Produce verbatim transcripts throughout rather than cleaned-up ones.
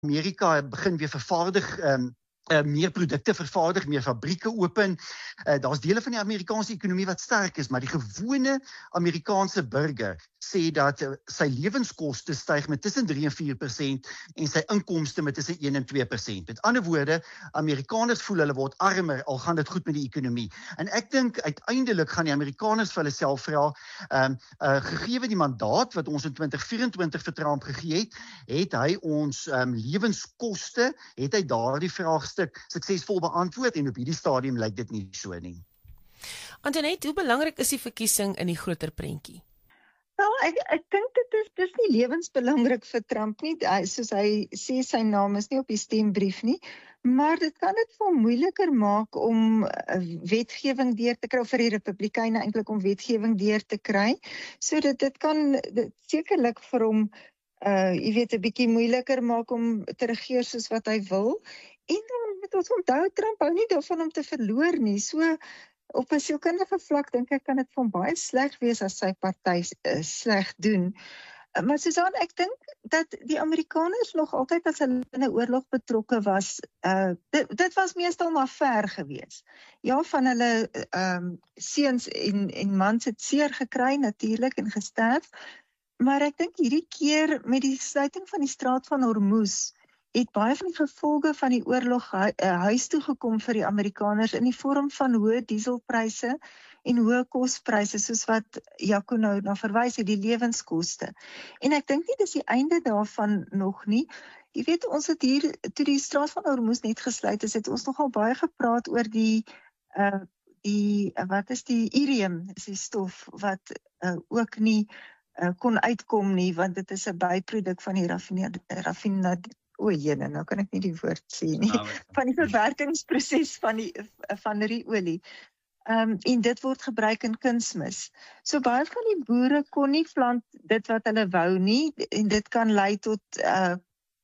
Amerika begin weer vervaardig, um, uh, meer produkte vervaardig, meer fabrieke open. Uh, Daar's dele van die Amerikaanse ekonomie wat sterk is, maar die gewone Amerikaanse burger sê dat uh, sy lewenskoste styg met tussen drie en vier persent en sy inkomste met tussen een en twee persent. Met ander woorde, Amerikaners voel hulle word armer, al gaan dit goed met die ekonomie. En ek dink uiteindelik gaan die Amerikaners vir hulle self vra, um, uh, gegee die mandaat wat ons in twintig vyf-en-twintig vir Trump gegee het, het hy ons um, lewenskoste, het hy daardie vraagstuk suksesvol beantwoord en op hierdie stadium lyk dit nie so nie. Antoinette, hoe belangrik is die verkiesing in die groter prentjie? Wel, ek, ek dink dit is, dit is nie lewensbelangrik vir Trump nie, hy, soos hy sê sy naam is nie op die stembrief nie, maar dit kan dit vir hom moeiliker maak om wetgewing deur te kry, of vir die Republikeine eintlik om wetgewing deur te kry, so dat dit kan dit sekerlik vir hom, uh, jy weet, 'n bietjie moeiliker maak om te regeer soos wat hy wil, en dan moet ons onthou, Trump hou nie daarvan om te verloor nie, so op 'n sielkundige vlak dink ek kan dit vir hom baie sleg wees as sy party uh, sleg doen. Uh, maar Susan, ek dink dat die Amerikaners nog altyd as hulle in 'n oorlog betrokke was, uh, dit, dit was meestal maar ver gewees. Ja, van hulle um, seuns en, en mans het seer gekry natuurlik en gesterf, maar ek dink hierdie keer met die sluiting van die straat van Hormuz, het baie van die gevolge van die oorlog hu huis toe gekom vir die Amerikaners in die vorm van hoë dieselpryse en hoë kospryse, soos wat Jaco nou na verwys het, die lewenskoste. En ek dink nie dis die einde daarvan nog nie. Jy weet, ons het hier, toe die straat van Hormuz net gesluit is, het ons nogal baie gepraat oor die, uh, die wat is die irium, is die stof, wat uh, ook nie uh, kon uitkom nie, want dit is 'n byproduk van die raffinade, o jene, nou kan ek nie die woord sê nie, nou, van die verwerkingsproses van die van die olie. Um, en dit word gebruik in kunsmis. So baie van die boere kon nie plant dit wat hulle wou nie, en dit kan lei tot uh,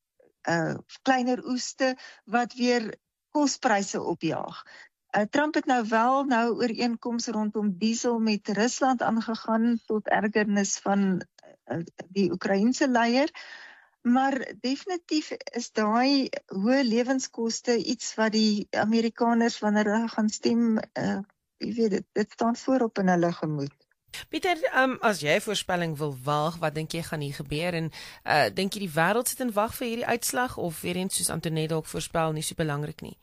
uh, kleiner oeste, wat weer kospryse opjaag. Uh, Trump het nou wel nou ooreenkoms rondom diesel met Rusland aangegaan, tot ergernis van uh, die Oekraïense leier, maar definitief is daai hoë lewenskoste iets wat die Amerikaners, wanneer hulle gaan stem, uh, jy weet dit, dit staan voorop in hulle gemoed. Pieter, um, as jy 'n voorspelling wil waag, wat dink jy gaan hier gebeur, en uh, dink jy die wêreld sit in wag vir hierdie uitslag, of weer eens soos Antoinette ook voorspel, nie so belangrik nie?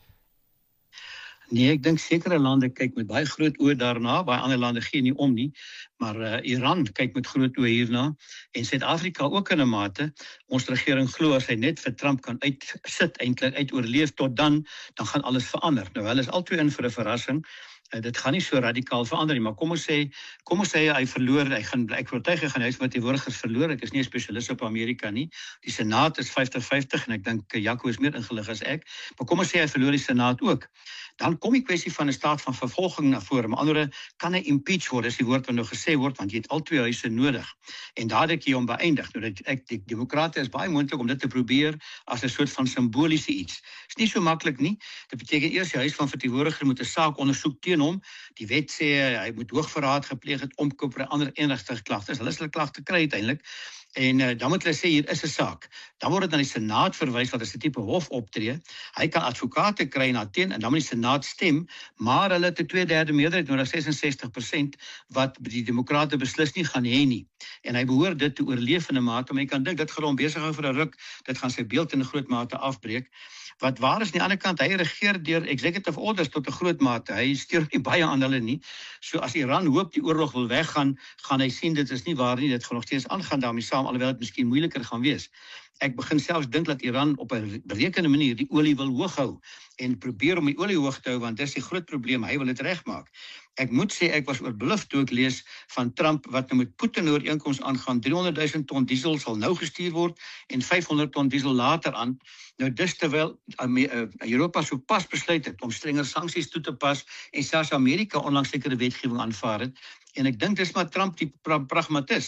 Nee, ek dink sekere lande kyk met baie groot oë daarna, baie ander lande gee nie om nie, maar uh, Iran kyk met groot oë hierna, en Suid-Afrika ook in 'n mate. Ons regering glo as hy net vir Trump kan uitsit, eintlik uit oorleef tot dan, dan gaan alles verander. Nou, hulle is altyd in vir 'n verrassing. Uh, dit gaan nie so radikaal verander nie, maar kom ons sê, kom ons sê hy verloor, hy gaan, ek oortuig hy gaan huis met die verteenwoordigers verloor, ek is nie 'n spesialis op Amerika nie, die Senaat is vyftig vyftig, en ek dink Jaco is meer ingelig as ek, maar kom ons sê hy verloor die Senaat ook, dan kom die kwessie van 'n staat van vervolging na vore, maar andere kan hy impeach word, is die woord wat nou gesê word, want jy het al twee huise nodig, en daar het ek hier om beëindig, nou dat ek, die demokrate is baie moontlik om dit te probeer, as 'n soort van simboliese iets, is nie so maklik nie, dit beteken eers die huis van verteenwoordiger moet 'n saak ondersoek teen hom, die wet sê hy moet hoogverraad gepleeg het, omkoop vir ander enigste klagtes, hulle sal klagte kry uiteindelik, en uh, dan moet hulle sê hier is 'n saak. Dan word dit na die Senaat verwys, wat is 'n tipe hof optree. Hy kan advokate kry na teen en dan moet die Senaat stem, maar hulle het 'n twee derde meerderheid nodig, ses en sestig persent, wat die demokrate beslis nie gaan hê nie. En hy behoort dit te oorleef in 'n mate, maar jy kan dink dit gaan hom besig hou vir 'n ruk, dit gaan sy beeld in 'n groot mate afbreek. Wat waar is aan die ander kant, hy regeer deur executive orders tot 'n groot mate. Hy steur nie baie aan hulle nie. So as Iran hoop die oorlog wil weggaan, gaan hy sien dit is nie waar nie, dit gaan nog steeds aangaan daarmee saam, alhoewel dit miskien moeiliker gaan wees. Ek begin selfs dink dat Iran op 'n berekende manier die olie wil hoog hou en probeer om die olie hoog te hou, want dis die groot probleem, hy wil dit regmaak. Ek moet sê, ek was oorbluf toe ek lees van Trump, wat nou met Putin ooreenkoms aangaan, driehonderd duisend ton diesel sal nou gestuur word, en vyfhonderd ton diesel later aan. Nou dis terwyl Europa so pas besluit het om strenger sanksies toe te pas, en selfs Amerika onlangs sekere wetgewing aanvaar het, en ek dink dis maar Trump die pra pragmatis.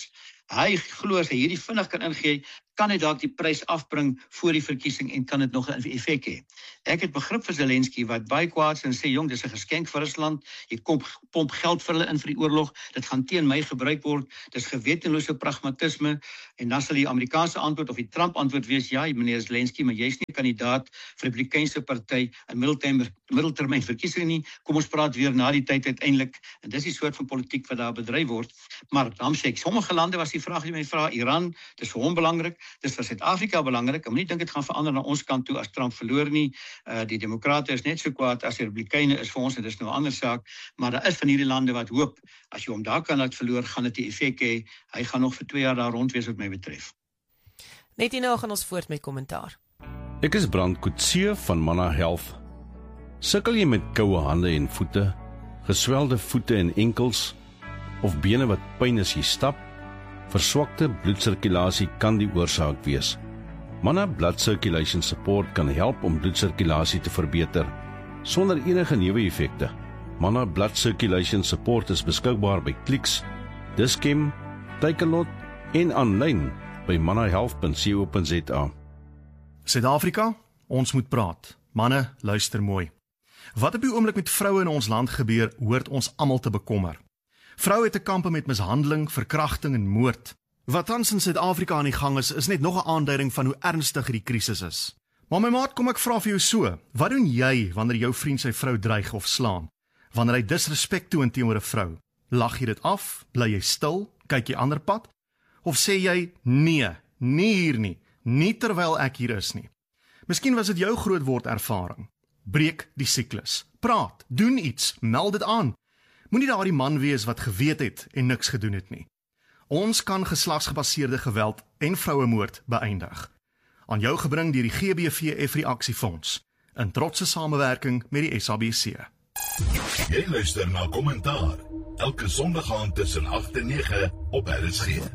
Hy glo as hy hierdie vinnig kan ingee, kan hy dalk die prys afbring voor die verkiesing en kan dit nog 'n effek hê. Ek het begrip vir Zelensky wat baie kwaad is en sê, jong, dis 'n geskenk vir Rusland. Jy kom pomp geld vir hulle in vir die oorlog. Dit gaan teen my gebruik word. Dis gewetenlose pragmatisme en dan sal die Amerikaanse antwoord of die Trump antwoord wees, ja, meneer Zelensky, maar jy's nie 'n kandidaat vir die Republikeinse party in middeltermyn middeltermyn verkiesing nie. Kom ons praat weer na die tyd uiteindelik. En dis die soort van politiek wat daar bedryf word. Maar dan sê ek, sommige lande was die vraag die my vra, Iran, dis vir hom belangrik. Dis vir Suid-Afrika belangrik. Ek moet nie dink dit gaan verander na ons kant toe as Trump verloor nie. Uh, die demokrate is net so kwaad as die Republikeine is vir ons en dis nou 'n ander saak, maar daar is van hierdie lande wat hoop as jy hom daar kan laat verloor, gaan dit 'n effek hê. Hy gaan nog vir twee jaar daar rond wees wat my betref. Net hierna gaan ons voort met kommentaar. Ek is Brand Coetzee van Mana Health. Sukkel jy met koue hande en voete, geswelde voete en enkels of bene wat pyn as jy stap? Verswakte bloedsirkulasie kan die oorsaak wees. Mana Blood Circulation Support kan help om bloedsirkulasie te verbeter, sonder enige neeweffekte. Mana Blood Circulation Support is beskikbaar by Clicks, Dis-Chem, Takealot en aanlyn by manahealth punt co punt za. Suid-Afrika, ons moet praat. Manne, luister mooi. Wat op die oomblik met vroue in ons land gebeur, hoort ons almal te bekommer. Vroue het te kampe met mishandeling, verkrachting en moord. Wat tans in Suid-Afrika aan die gang is, is net nog 'n aanduiding van hoe ernstig die krisis is. Maar my maat, kom ek vra vir jou so, wat doen jy wanneer jou vriend sy vrou dreig of slaan? Wanneer hy disrespek toon teenoor 'n vrou? Lag jy dit af? Bly jy stil? Kyk jy ander pad? Of sê jy, nee, nie hier nie, nie terwyl ek hier is nie? Miskien was dit jou grootword ervaring. Breek die siklus. Praat, doen iets, meld dit aan. Moenie daardie man wees wat geweet het en niks gedoen het nie. Ons kan geslagsgebaseerde geweld en vrouemoord beëindig. Aan jou gebring deur die G B V F-reaksiefonds, in trotse samewerking met die S A B C. Jy luister na Kommentaar, elke Sondag aand tussen agt en nege op R S G.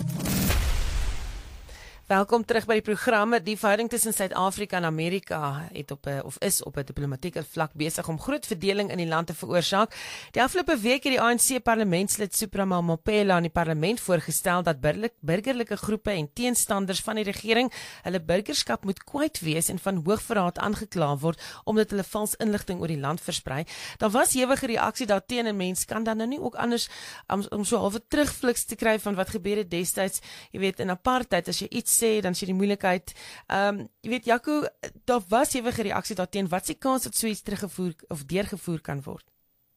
Welkom terug by die programme. Die verhouding tussen Suid-Afrika en Amerika het op 'n of is op 'n diplomatieke vlak besig om groot verdeling in die land te veroorsaak. Die afgelope week het die A N C parlementslid Suprama Mapela aan die parlement voorgestel dat burgerlike groepe en teenstanders van die regering hulle burgerskap moet kwyt wees en van hoogverraad aangekla word omdat hulle vals inligting oor die land versprei. Daar was ewige reaksie daarteen en mens kan dan nou nie ook anders om, om so halwe terugfliks te kry van wat gebeur het destyds. Jy weet, in apartheid, as jy iets sê, dan sê die moeilikheid. Ehm um, jy weet, Jaco, daar was ewige reaksie daarteen. Wat is die kans dat so iets teruggevoer of deurgevoer kan word?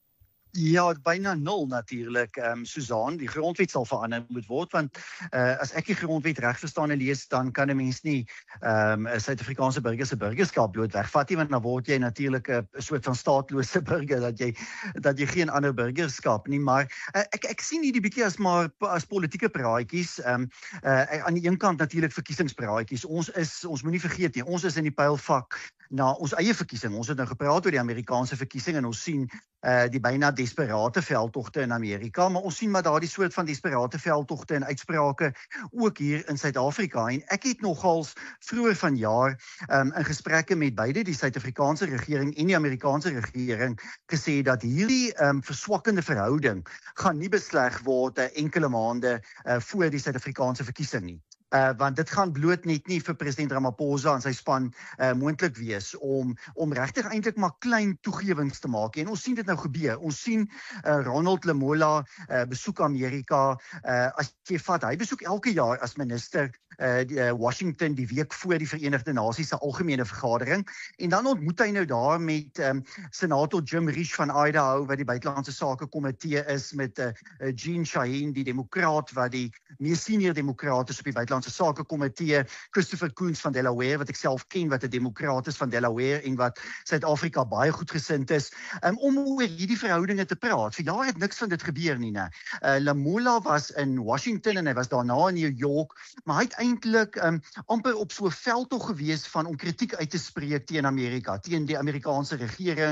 Ja, byna nul natuurlik. Ehm um, Susan, die grondwet sal verander moet word want uh, as ek die grondwet reg verstaan en lees, dan kan 'n mens nie ehm um, 'n Suid-Afrikaanse burger se burgerskap bloot wegvat nie, want dan word jy natuurlik 'n soort van staatlose burger dat jy dat jy geen ander burgerskap nie, maar uh, ek ek sien hierdie bietjie as maar as politieke praatjies. Ehm um, uh, aan die een kant natuurlik verkiesingspraatjies. Ons is ons moenie vergeet nie, ons is in die pylvak na ons eie verkiesing. Ons het nou gepraat oor die Amerikaanse verkiesing en ons sien uh, die byna desperate veldtogte in Amerika, maar ons sien maar daardie soort van desperate veldtogte en uitsprake ook hier in Suid-Afrika. En ek het nogals vroeër vanjaar um, in gesprekke met beide die Suid-Afrikaanse regering en die Amerikaanse regering gesê dat hierdie um, verswakkende verhouding gaan nie besleg word uh, enkele maande uh, voor die Suid-Afrikaanse verkiesing nie. Uh, want dit gaan bloot net nie vir president Ramaphosa en sy span uh, moontlik wees om om regtig eintlik maar klein toegewings te maak. En ons sien dit nou gebeur. Ons sien uh, Ronald Lamola uh, besoek Amerika. Uh, as jy vat, hy besoek elke jaar as minister uh, die, uh, Washington die week voor die Verenigde Nasies se algemene vergadering. En dan ontmoet hy nou daar met um, senator Jim Risch van Idaho wat die buitelandse sake komitee is, met uh, uh, Jean Shaheen, die demokraat wat die mees senior demokraat is op die buitelandse sake komitee, Christopher Coons van Delaware, wat ek self ken, wat 'n demokraat is van Delaware en wat Suid-Afrika baie goedgesind is, um, om oor hierdie verhoudinge te praat. Vir jaar het niks van dit gebeur nie, né? Uh, Lamola was in Washington en hy was daarna in New York, maar hy het eintlik um, amper op so 'n veldtog gewees van om kritiek uit te spreek teen Amerika, teen die Amerikaanse regering,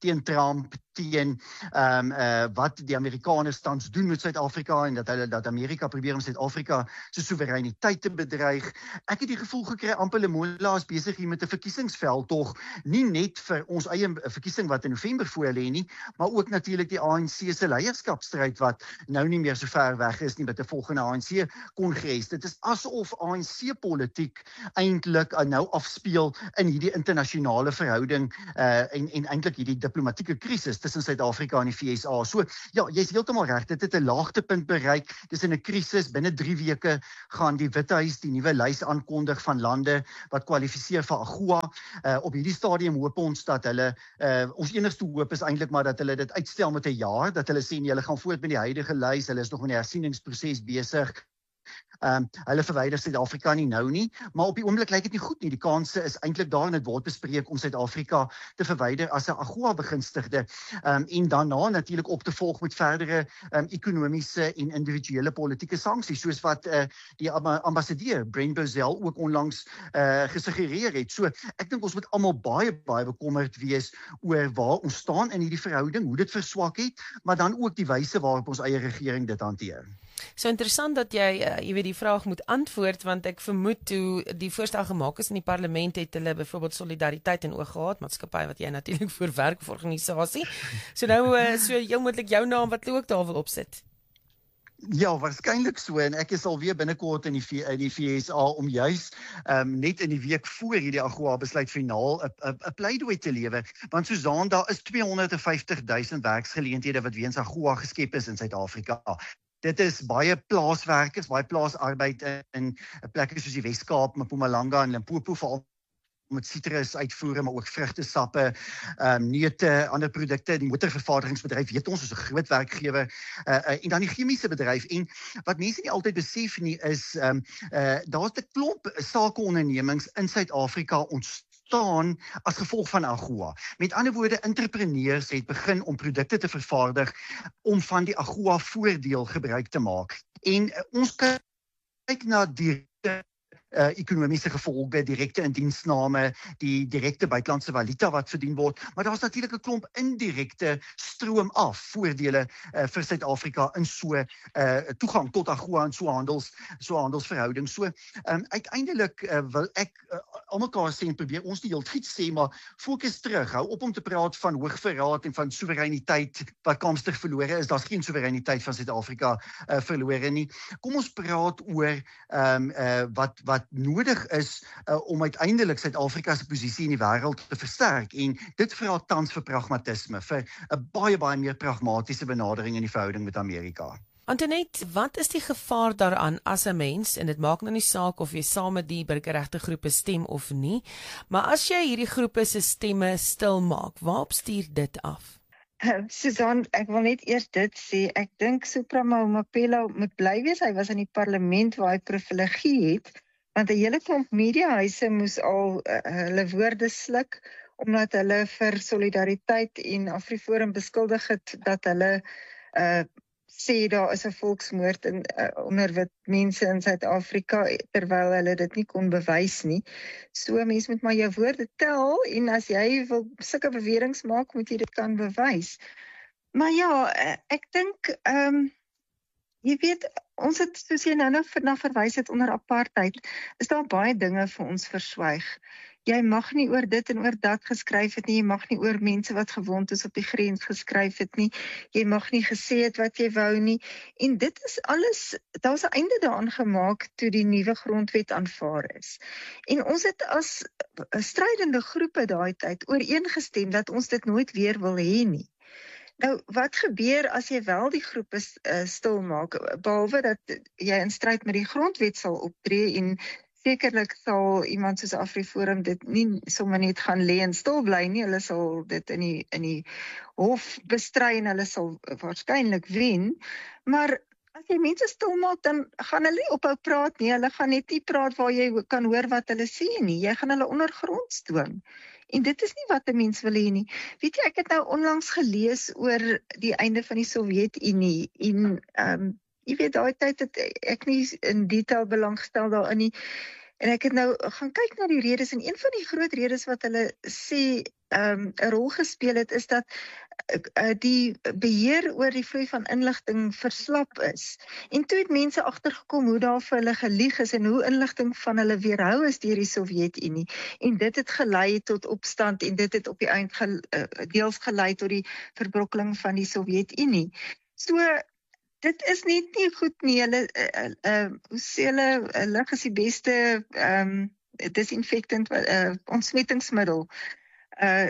teen Trump, teen um, uh, wat die Amerikaners tans doen met Suid-Afrika en dat hulle dat Amerika probeer om Suid-Afrika se soewereiniteit te bedreig. Ek het die gevoel gekry amper Lemola is besig hier met 'n verkiesingsveld tog, nie net vir ons eie verkiesing wat in November voor lê nie, maar ook natuurlik die A N C se leierskapstryd wat nou nie meer so ver weg is nie met 'n volgende A N C-kongres. Dit is asof A N C-politiek eintlik uh, nou afspeel in hierdie internasionale verhouding uh, en en eintlik hierdie diplomatieke krisis tussen Suid-Afrika en die V S A. So ja, jy's heeltemal reg, dit het 'n laagtepunt bereik. Dis in 'n krisis. Binne drie weke gaan die Withuis die nuwe lys aankondig van lande wat kwalifiseer vir AGOA. Uh, op hierdie stadium hoop ons dat hulle uh, ons enigste hoop is eintlik maar dat hulle dit uitstel met 'n jaar, dat hulle sê nee, hulle gaan voort met die huidige lys. Hulle is nog in die hersieningsproses besig. Um, hulle verwyder Suid-Afrika nie nou nie, maar op die oomblik lyk dit nie goed nie. Die kanse is eintlik daar en dit word bespreek om Suid-Afrika te verwyder as 'n AGOA begunstigde um, en daarna natuurlik op te volg met verdere um, ekonomiese en individuele politieke sanksies, soos wat uh, die ambassadeur Brent Bozell ook onlangs uh, gesuggereer het. So ek dink ons moet almal baie baie bekommerd wees oor waar ons staan in hierdie verhouding, hoe dit verswak het, maar dan ook die wyse waarop ons eie regering dit hanteer. So interessant dat jy, uh, jy weet die vraag moet antwoord, want ek vermoed toe die voorstel gemaak is in die parlement het hulle byvoorbeeld solidariteit in oog gehad, maatskappy wat jy natuurlik voor werk of organisasie. So nou, uh, so jou moontlik jou naam wat jy ook daar wil opsit. Ja, waarskynlik so en ek is alweer binnekort in die v, in die V S A om juis um, net in die week voor hierdie AGOA besluit finaal 'n pleidooi te lewer, want Susan, daar is tweehonderd vyftig duisend werksgeleenthede wat weens AGOA geskep is in Suid-Afrika. Dit is baie plaaswerkers, baie plaasarbeid in plekke soos die Wes-Kaap, Mpumalanga en Limpopo, veral met sitrus uitvoere, maar ook vrugtesappe, um, neute, ander produkte. Die motorvervaardigingsbedryf weet ons is 'n groot werkgewer, uh, uh, en dan die chemiese bedryf. En wat mense nie altyd besef nie is, um, uh, daar's 'n klomp sakeondernemings in Suid-Afrika ontstaan as gevolg van AGOA. Met ander woorde, entrepreneurs het begin om produkte te vervaardig om van die AGOA voordeel gebruik te maak. En uh, ons kyk na die Uh, ekonomiese gevolge, direkte indiensname, die direkte buitelandse valuta wat verdien word, maar daar is natuurlik 'n klomp indirekte stroom af voordele uh, vir Suid-Afrika in so uh, toegang tot AGOA en so handels so handelsverhouding. So um, uiteindelik uh, wil ek uh, almekaar sê en probeer ons nie heeltyd sê, maar fokus terug, hou op om te praat van hoogverraad en van soewereiniteit wat kanstig verlore is. Daar's geen soewereiniteit van Suid-Afrika uh, verlore nie. Kom ons praat oor um, uh, wat wat nodig is uh, om uiteindelik Suid-Afrika se posisie in die wêreld te versterk, en dit vra tans vir pragmatisme, vir 'n baie baie meer pragmatiese benadering in die verhouding met Amerika. Antoinette, wat is die gevaar daaraan as 'n mens, en dit maak nou nie saak of jy saam met die burgerregte groepe stem of nie, maar as jy hierdie groepe se stemme stil maak, waarop stuur dit af? Uh, Susan, ek wil net eers dit sê, ek dink Suprama Mapelo moet bly wees, hy was in die parlement waar hy privilegie het, want 'n hele klomp mediahuise moes al uh, hulle woorde sluk, omdat hulle vir Solidariteit en AfriForum beskuldig het dat hulle uh, sê daar is 'n volksmoord in, uh, onder wit mense in Suid-Afrika, terwyl hulle dit nie kon bewys nie. So mens moet maar jou woorde tel, en as jy wil sulke beweringe maak, moet jy dit kan bewys. Maar ja, ek dink, um, jy weet, ons het, soos jy nou nou na verwys het onder apartheid, is daar baie dinge vir ons verswyg. Jy mag nie oor dit en oor dat geskryf het nie, jy mag nie oor mense wat gewond is op die grens geskryf het nie, jy mag nie gesê het wat jy wou nie, en dit is alles, daar was 'n einde daaraan gemaak toe die nuwe grondwet aanvaar is. En ons het as strydende groepe daai tyd ooreengestem dat ons dit nooit weer wil hê nie. Nou, wat gebeur as jy wel die groepe uh, stil maak, behalwe dat jy in stryd met die grondwet sal optree, en sekerlik sal iemand soos AfriForum dit nie sommer net gaan lê en stil bly nie, hulle sal dit in die, in die hof bestry en hulle sal waarskynlik wen, maar as jy mense stil maak, dan gaan hulle nie ophou praat nie, hulle gaan net nie praat waar jy kan hoor wat hulle sê nie, jy gaan hulle ondergronds dwing. En dit is nie wat 'n mens wil hê nie. Weet jy, ek het nou onlangs gelees oor die einde van die Sowjetunie, en um, jy weet, daai tyd het ek nie in detail belang gestel daarin nie. En ek het nou gaan kyk na die redes, en een van die groot redes wat hulle sê um, 'n rol gespeel het, is dat uh, die beheer oor die vloei van inligting verslap is. En toe het mense agtergekom hoe daar vir hulle gelieg is en hoe inligting van hulle weerhou is deur die Sowjetunie. En dit het gelei tot opstand en dit het op die eind gel, uh, deels gelei tot die verbrokkeling van die Sowjetunie. So dit is net nie goed nie. Hulle uh, uh, hoe sê hulle, uh, lig is die beste um, disinfectant, uh, ontsmettingsmiddel. Uh,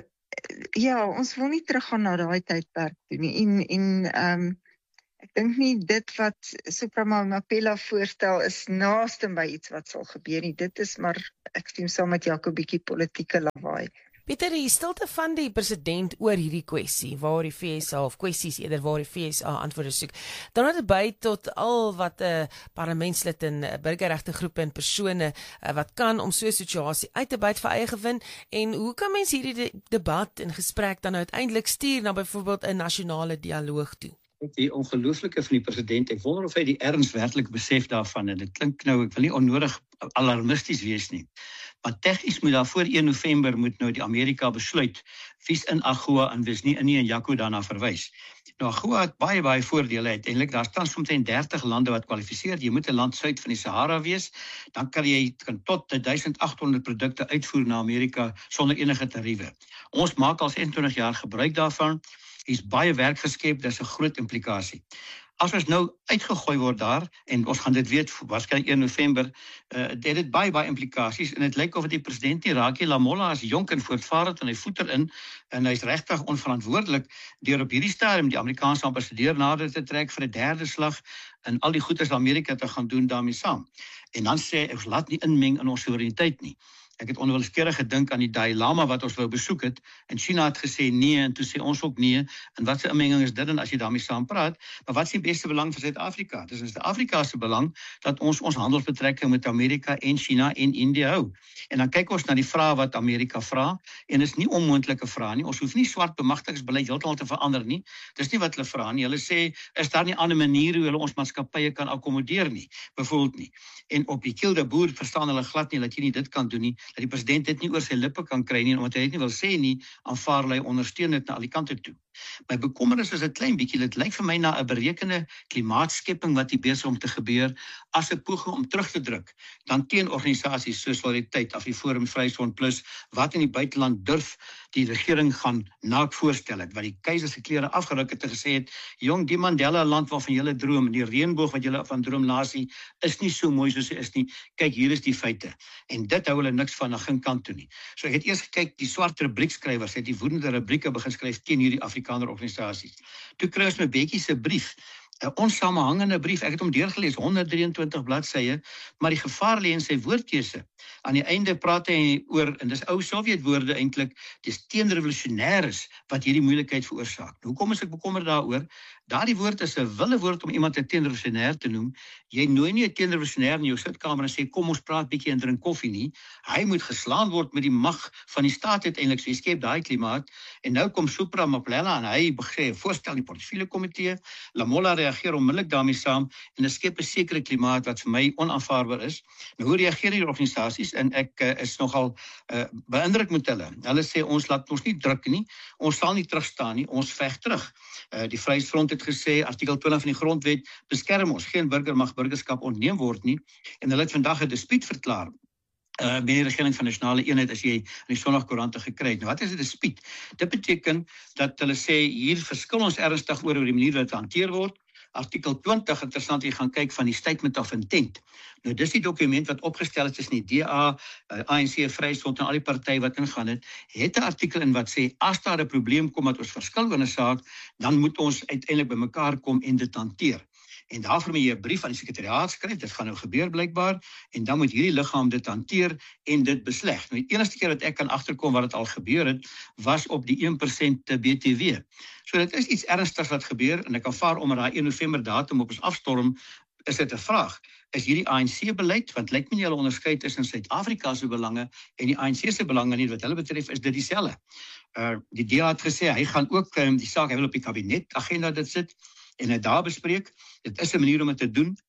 ja, ons wil nie teruggaan na daai tydperk toe nie. En, en um, ek dink nie dit wat Suprema Mapela voorstel is naaste by iets wat sal gebeur nie. Dit is maar, ek stem saam met Jaco, bietjie politieke lawaai. Pieter, die stilte van die president oor hierdie kwessie, waar die V S A, of kwessies eerder waar die V S A antwoorde soek, dan het dit by tot al wat 'n uh, parlementslid en uh, burgerregtegroepe en persone uh, wat kan om so 'n situasie uit te byt vir eie gewin, en hoe kan mens hierdie de debat en gesprek dan uiteindelik stuur na byvoorbeeld 'n nasionale dialoog toe? Die ongelooflike van die president, ek wonder of hy die erns werklik besef daarvan, en dit klink nou, ek wil nie onnodig alarmisties wees nie, maar tegnies moet daar voor een November moet nou die Amerika besluit wie's in AGOA en wie's nie in nie, en Jaco daarna verwys. Nou AGOA het baie baie voordele uiteindelik. Daar's tans omtrent dertig lande wat kwalifiseer. Jy moet 'n land suid van die Sahara wees, dan kan jy kan tot duisend agt honderd produkte uitvoer na Amerika sonder enige tariewe. Ons maak al sesentwintig jaar gebruik daarvan. Hier's baie werk geskep, dis 'n groot implikasie. As ons nou uitgegooi word daar, en ons gaan dit weet waarskynlik een November, uh, dit het baie baie implikasies, en dit lyk of die president nie raak nie. Lamola is jonk en voortvarend en hy voet erin, en hy's regtig onverantwoordelik deur op hierdie stadium die Amerikaanse ambassadeur nader te trek vir 'n derde slag en al die goeders Amerika te gaan doen daarmee saam. En dan sê ons laat nie inmeng in ons soewereiniteit nie. Ek het onwillekeurig gedink aan die Dalai Lama wat ons wou besoek het, en China het gesê nee, en toe sê ons ook nee, en wat 'n inmenging is dit, en as jy daarmee saam praat, maar wat is die beste belang vir Suid-Afrika? Dis in Suid-Afrika se belang dat ons ons handelsbetrekkinge met Amerika en China en India hou. En dan kyk ons na die vrae wat Amerika vra, en is nie onmoontlike vrae nie. Ons hoef nie swart bemagtigingsbeleid heeltemal te verander nie. Dis nie wat hulle vra nie. Hulle sê, is daar nie ander maniere hoe hulle ons maatskappye kan akkommodeer nie, byvoorbeeld nie. En op die Kielde boer verstaan hulle glad nie dat jy nie dit kan doen nie, dat die president dit nie oor sy lippe kan kry nie, omdat hy dit nie wil sê nie, aanvaar hy ondersteun dit na al die kante toe. My bekommernis is 'n klein bietjie, dit lyk vir my na 'n berekende klimaatskepping wat hier besig om te gebeur, as 'n poging om terug te druk, dan teen organisasies soos Solidariteit, of die Forum Vryheidsfront Plus, wat in die buiteland durf die regering gaan naak voorstel het, wat die keiser se klere afgeruk het en gesê het, jong, die Mandela land waarvan julle droom, die reënboog wat julle van droom nasie, is nie so mooi soos hy is nie, kyk, hier is die feite, en dit hou hulle niks van na geen kant toe nie. So ek het eers gekyk, die swart rubriekskrywers het die woedende rubrieke begin skryf teen hierdie Afrikaner organisasies. Toe kry ons my Bekkie se brief, 'n onsamehangende brief, ek het hom deurgelees, honderd drieëntwintig bladsye, maar die gevaar lê in sy woordkeuse. Aan die einde praat hy oor, en dis ou Sowjetwoorde eintlik, dis teenrevolusionêres wat hierdie moeilikheid veroorsaak. Hoekom is ek bekommerd daaroor? Daardie woord is 'n wille woord om iemand 'n teenrevolusionêr te noem. Jy nooi nie 'n teenrevolusionêr in jou sitkamer en sê kom ons praat bietjie en drink koffie nie. Hy moet geslaan word met die mag van die staat uiteindelik, so jy skep daai klimaat. En nou kom Suprema Mapela en hy begin voorstel die portefeulje komitee. Lamola reageer onmiddellik daarmee saam en dit skep 'n sekere klimaat wat vir my onaanvaarbaar is. Nou hoe reageer die organisasies? En ek uh, is nogal uh, beïndruk met hulle. Hulle sê ons laat ons nie druk nie. Ons sal nie terugstaan nie. Ons veg terug. Uh, die Vryheidsfront het gesê artikel twintig van die grondwet beskerm ons. Geen burger mag burgerskap ontneem word nie. En hulle het vandag 'n dispuut verklaar. Uh, by die regering van nasionale eenheid as jy in die Sondagkoerante gekry het. Nou, wat is 'n dispuut? Dit beteken dat hulle sê hier verskil ons ernstig oor hoe die manier wat dit hanteer word. Artikel twintig, interessant, jy gaan kyk van die statement of intent. Nou, dis die dokument wat opgestel is tussen die D A, A N C, Vryheidsfront en al die partye wat ingaan het, het 'n artikel in wat sê, as daar 'n probleem kom wat ons verskil oor 'n saak, dan moet ons uiteindelik by mekaar kom en dit hanteer. En daarvoor moet jy 'n brief aan die sekretariaat skryf, dit gaan nou gebeur blykbaar, en dan moet hierdie liggaam dit hanteer en dit besleg. Nou, die enigste keer wat ek kan agterkom wat dit al gebeur het, was op die een persent B T W. So dit is iets ernstigs wat gebeur, en ek aanvaar omdat daai een November datum op ons afstorm, is dit 'n vraag. Is hierdie A N C-beleid, want lyk my nie hulle onderskei tussen Suid-Afrika se belange en die A N C se belange nie, wat hulle betref is dit dieselfde. Uh, die D A het gesê, hy gaan ook um, die saak, hy wil op die kabinet agenda dit sit, en het daar bespreek. Dit is 'n manier om dit te doen.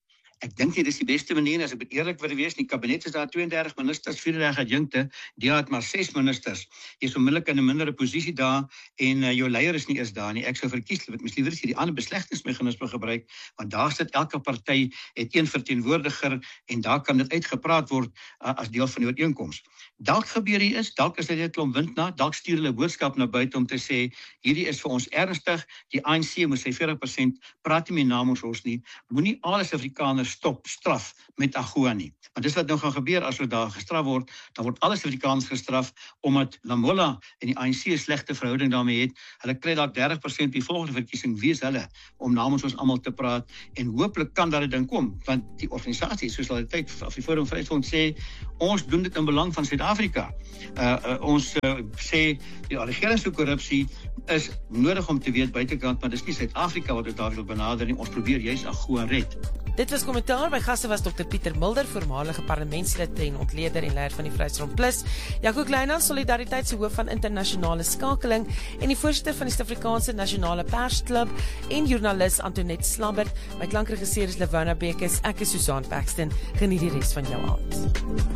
Ek dink nie dis die beste manier, as ek eerlik wil wees, die kabinet is daar twee en dertig ministers, vyf en dertig adjunkte, die het maar ses ministers. Jy is onmiddellik in 'n mindere posisie daar en uh, jou leier is nie eens daar nie. Ek sou verkies, wat mens liewer is hierdie ander beslegtingsmeganisme gebruik, want daar sit elke party het een verteenwoordiger en daar kan dit uitgepraat word uh, as deel van die ooreenkoms. Dalk gebeur hier is, dalk is dit 'n klomp wind na, dalk stuur hulle 'n boodskap na buite om te sê, hierdie is vir ons ernstig, die A N C moet sy veertig persent praat nie meer namens ons nie, moenie alle Suid-Afrikaners stop, straf met AGOA nie. Want dis wat nou gaan gebeur as hulle daar gestraf word, dan word alle Suid-Afrikaners gestraf, omdat Lamola en die A N C 'n slegte verhouding daarmee het, hulle kry dalk dertig persent die volgende verkiesing, wees hulle, om namens ons almal te praat, en hopelik kan daar 'n ding kom, want die organisasie, soos hulle tyd of die Forum Vryheidsfront sê, ons doen dit in belang van Suid-Afrika. Uh, uh, ons uh, sê, die regering se korrupsie is nodig om te weet buitekant, maar dis nie Suid-Afrika wat ons daar wil benader nie, ons probeer juis AGOA red. Dit was kommentaar. My gaste was dokter Pieter Mulder, voormalige parlementslid en ontleder en leier van die Vryheidsfront Plus, Jaco Kleinhans, Solidariteit se hoof van internasionale skakeling en die voorsitter van die Suid-Afrikaanse Nasionale Persklub en joernalis Antoinette Slambert. My klankregisseur is Lewona Bekes. Ek is Susan Paxton. Geniet die res van jou aand.